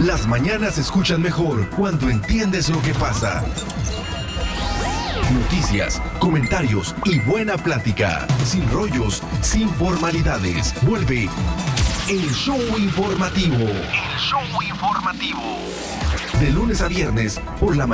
Las mañanas se escuchan mejor cuando entiendes lo que pasa. Noticias, comentarios y buena plática. Sin rollos, sin formalidades. Vuelve el show informativo. El show informativo. De lunes a viernes por la mañana.